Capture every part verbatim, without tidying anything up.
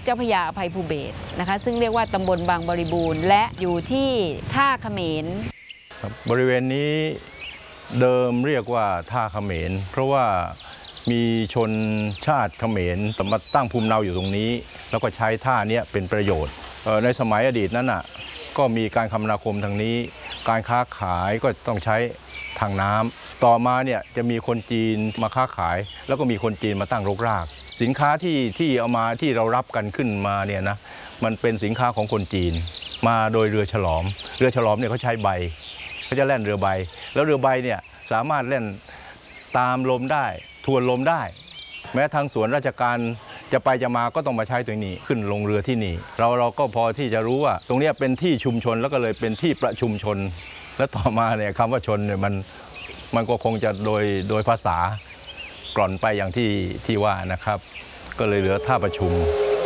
เจ้าพระยาอภัยภูเบศรนะคะซึ่งเรียกว่าตำบลบางบริบูรณ์และอยู่ที่ท่าเขมรบริเวณนี้เดิมเรียกว่าท่าเขมรเพราะว่ามีชนชาติเขมรมาตั้งภูมิลำเนาอยู่ตรงนี้แล้วก็ใช้ท่านี้เป็นประโยชน์ในสมัยอดีตนั้นน่ะก็มีการคมนาคมทางนี้การค้าขายก็ต้องใช้ทางน้ำต่อมาเนี่ยจะมีคนจีนมาค้าขายแล้วก็มีคนจีนมาตั้งรกรากสินค้าที่ที่เอามาที่เรารับกันขึ้นมาเนี่ยนะมันเป็นสินค้าของคนจีนมาโดยเรือฉลอมเรือฉลอมเนี่ยเขาใช้ใบเขาจะแล่นเรือใบแล้วเรือใบเนี่ยสามารถเล่นตามลมได้ทวนลมได้แม้ทางส่วนราชการจะไปจะมาก็ต้องมาใช้ตัวนี้ขึ้นลงเรือที่นี่เราเราก็พอที่จะรู้ว่าตรงนี้เป็นที่ชุมชนแล้วก็เลยเป็นที่ประชุมชนและต่อมาเนี่ยคำว่าชนเนี่ยมันมันก็คงจะโดยโดยภาษากล่อนไปอย่างที่ที่ว่านะครับก็เลยเหลือท่าประชุม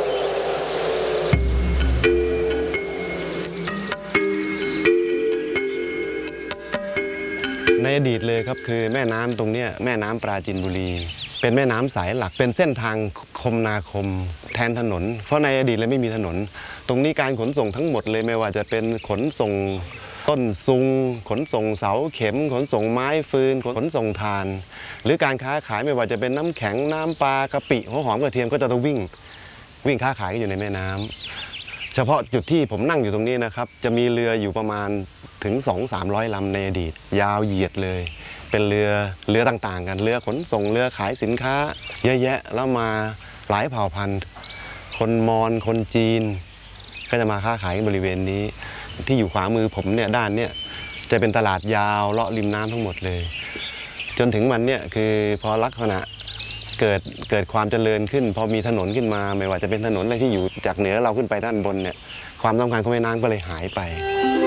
ในอดีตเลยครับคือแม่น้ำตรงนี้แม่น้ำปราจีนบุรีเป็นแม่น้ำสายหลักเป็นเส้นทางคมนาคมแทนถนนเพราะในอดีตเลยไม่มีถนนตรงนี้การขนส่งทั้งหมดเลยไม่ว่าจะเป็นขนส่งต้นซุงขนส่งเสาเข็มขนส่งไม้ฟืนขนส่งถ่านหรือการค้าขายไม่ว่าจะเป็นน้ำแข็งน้ำปลากะปิหัวหอมกระเทียมก็จะต้องวิ่งวิ่งค้าขายกันอยู่ในแม่น้ำเฉพาะจุดที่ผมนั่งอยู่ตรงนี้นะครับจะมีเรืออยู่ประมาณถึง สองถึงสามร้อย ลำในอดีตยาวเหยียดเลยเป็นเรือเรือต่างๆกันเรือขนส่งเรือขายสินค้าเยอะแยะแล้วมาหลายเผ่าพันธุ์คนมอญคนจีนก็จะมาค้าขายบริเวณนี้ที่อยู่ขวามือผมเนี่ยด้านเนี่ยจะเป็นตลาดยาวเลาะริมน้ำทั้งหมดเลยจนถึงมันเนี่ยคือพอลักษณะเกิดเกิดความเจริญขึ้นพอมีถนนขึ้นมาไม่ว่าจะเป็นถนนอะไรที่อยู่จากเหนือเราขึ้นไปด้านบนเนี่ยความสำคัญของแม่น้ำก็เลยหายไป